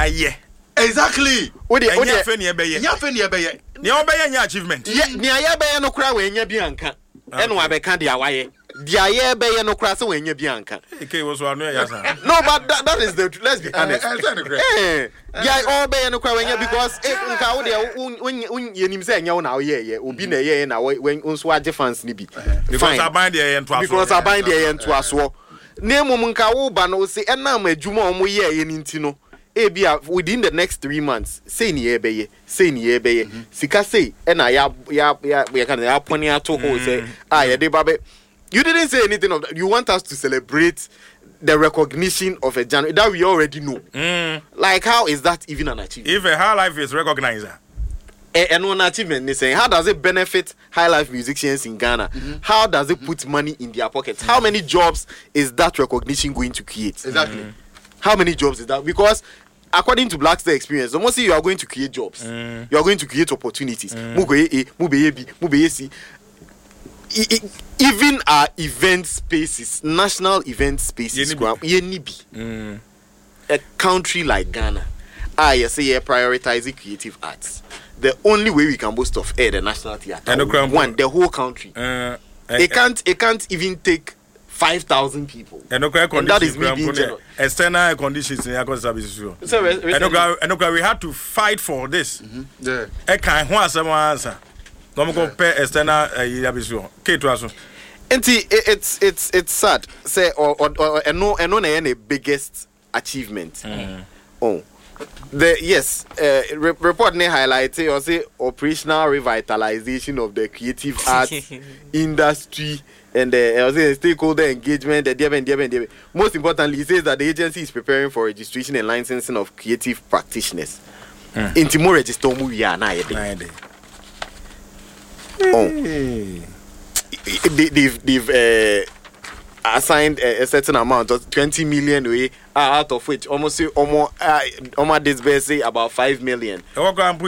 ye. Exactly. Nya fe ne be ye. Nya fe ne be ye. Ne obeye nya achievement. Ye ne aye be ye no kra we nya bi anka. Eno abeka dia waye. Dia ye be ye no kra se we nya bi anka. Okay, was one ya sa. No, but that is the let's be honest. Yeah, all be ye no kra we nya because nka wo de yenim se nya wo na wo ye obi na ye na when unso age fans ni bi. Because I bind the yen to aso. Because I bind the yen to aso. Ne mum nka wo ba no se enam adwuma omo ye ni nti no. Ebia within the next 3 months say ni ebeye sika say na ya kind of pony ato ho say ye dey babe. You didn't say anything of that. You want us to celebrate the recognition of a January that we already know. Like, how is that even an achievement? If a High Life is recognized, and one achievement is saying, how does it benefit High Life musicians in Ghana? How does it put money in their pockets? How many jobs is that recognition going to create? Exactly. How many jobs is that? Because according to Black Star Experience, mostly you are going to create jobs. You are going to create opportunities. Even our event spaces, national event spaces, a country like Ghana, I say prioritizing creative arts. The only way we can boast of the National Theatre. One, the whole country. It can't even take 5,000 people. And that is me being generous. External conditions in our services. And we had to fight for this. I can't want some answer. Don't compare external it's sad. Say or no biggest achievement. Oh. Report ne highlight or say operational revitalization of the creative arts industry. And stakeholder engagement, the most importantly, it says that the agency is preparing for registration and licensing of creative practitioners. Intimo register we are now. They've assigned a certain amount of 20 million out of which almost disbursed about 5 million. 5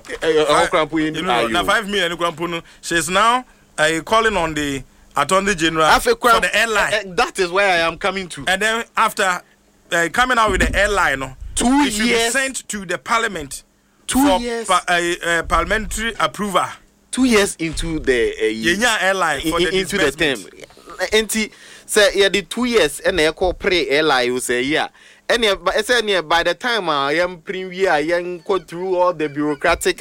million. She's now calling on the Attorney General for the airline. That is where I am coming to. And then after coming out with the airline, 2 years should be sent to the parliament 2 years parliamentary approval. 2 years into the airline for the into the term. And say the 2 years and they call pre airline you say and by the time I am premier, I am go through all the bureaucratic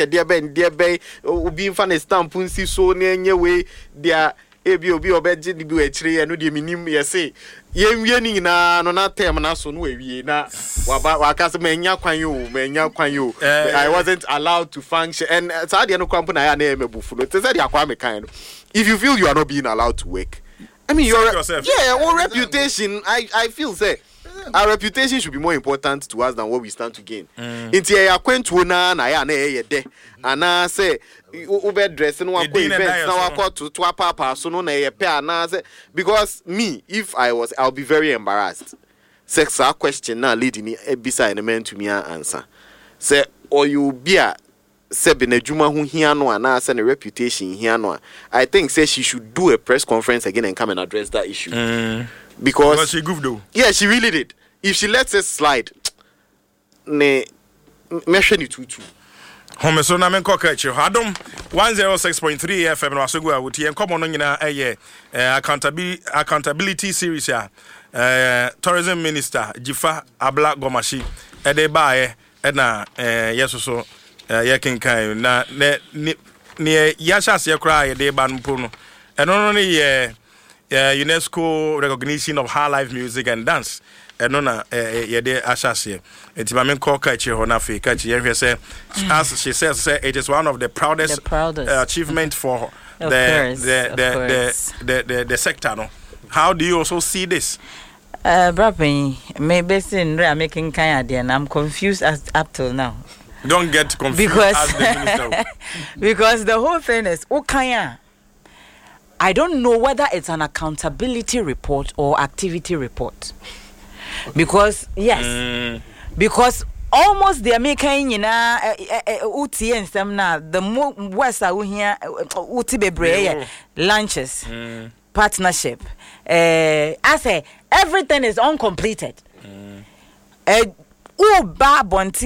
being fan stamp so near way there. Obi obeje di bi achire no de minim ye say yenwie na no na term na so no awie na waka se manya kwan yo I wasn't allowed to function and so dey no kwampo na ya na emebufu no te say dey akwa me kan no if you feel you are not being allowed to work I mean your reputation I feel say our reputation should be more important to us than what we stand to gain. Inti ya kwentu na ya na ye de ana say ube dress no one events na wako to papa so no na ye pe ana say because me if I'll be very embarrassed. Sex a question na lady ni ebisa na men to me answer. Say or you be a say be na djuma ho hia no ana say na reputation hia no. I think say she should do a press conference again and come and address that issue. Because she goofed though. Yeah, she really did. If she lets it slide, me mention it too. Home so na men koka chi Adom 106.3 FM no asogu a wuti en komo no nyina accountability series ya tourism minister Jifa Abla Gomashi e de baaye e na yesoso ye kenkan na ne ya chance ye kra ye de ba no no eno no ye UNESCO recognition of high life music and dance. And no yede ashase enti ma men call kachi ho na fe kachi yen say as she says it is one of the proudest achievement for the sector no. How do you also see this? Brapping maybe sin making kind and I'm confused up till now. Don't get confused because as the minister. Because the whole thing is okaya. I don't know whether it's an accountability report or activity report. Because yes, because almost they are making uti and some now the more west are here uti bebre lunches partnership. I say everything is uncompleted.